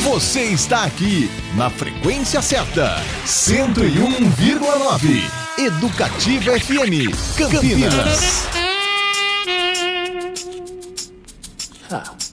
Você está aqui na frequência certa, 101,9. Educativa FM, Campinas.